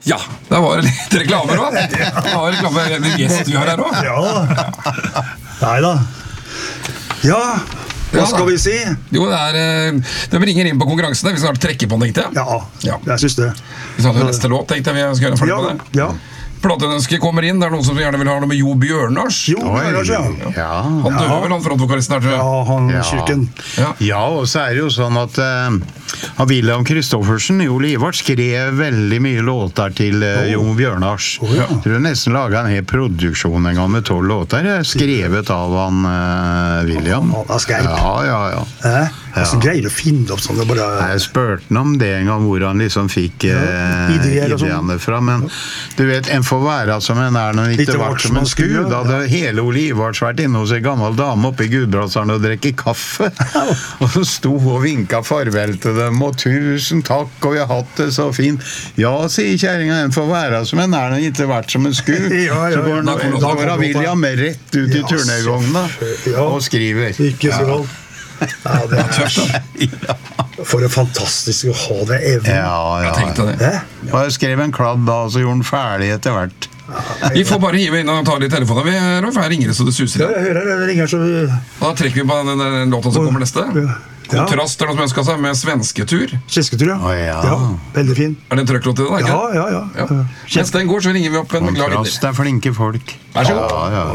Ja, det var litt reklamer også. Det var reklame med gjest vi har her også. Ja. Neida. Ja, hva skal vi si? Jo, de ringer inn på konkurransen. Vi skal snart trekke på den, tenkte jeg. Ja, jeg synes det. Vi sa det neste låt, tenkte jeg vi skal gjøre ferdig på det. Ja. Plateønske kommer inn, det noen som gjerne vil ha noe med Jo Bjørnars. Jo Bjørnars, ja. Han døde vel, han frontvokalisten her, tror jeg. Ja, han kyrken. Ja, og så det jo sånn at William Kristoffersen, Jo Livart, skrev veldig mye låter til Jo Bjørnars. Jeg tror nesten laget en hel produksjon en gang med 12 låter, skrevet av han William. Han har skrevet. Ja. Så greier å finne opp sånn, Jeg spurte han om det en gang, hvor han liksom fikk ideene fra, men du vet, en får være som en når han ikke vært som en skud. Da hadde hele Olivart vært inne hos en gammel dame oppe i Gudbrandsdalen og drekke kaffe, og så sto og vinket farvel til dem, og tusen takk, og vi har hatt det så fint. Ja, sier kjæringen, en får være som en når han ikke vært som en skud. Så går han William rett ut i turnegången og skriver. Ikke så godt. Ja, det tøft. For det fantastisk å ha det evnen. Jeg tenkte det. Og jeg skrev en kladd da, så gjorde den ferdig etter hvert. Vi får bare hive inn og ta litt telefoner. Vi ringer det så det suser. Ja, jeg hører det ringer så vi... Da trekker vi på den låten som kommer neste. Kontrast noe som ønsker seg med Svensketur. Svensketur, ja. Veldig fin. Det en trøkklåt i det, ikke? Ja. Mens den går, så ringer vi opp en glad vinner. Kontrast flinke folk. Vær så god. Ja.